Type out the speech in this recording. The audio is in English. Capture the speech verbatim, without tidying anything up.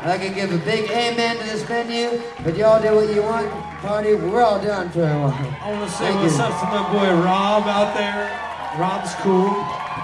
I'd like to give a big amen to this venue, but y'all do what you want. Party, we're all done for a while. I want to say Thank what's you. up to my boy Rob out there. Rob's cool.